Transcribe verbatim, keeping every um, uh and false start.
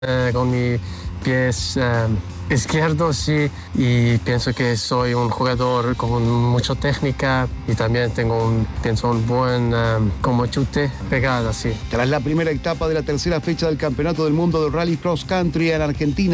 eh, con mi pies eh, izquierdo, sí, y pienso que soy un jugador con mucha técnica y también tengo un, pienso, un buen um, como chute pegada, sí. Tras la primera etapa de la tercera fecha del Campeonato del Mundo de Rally Cross Country en Argentina,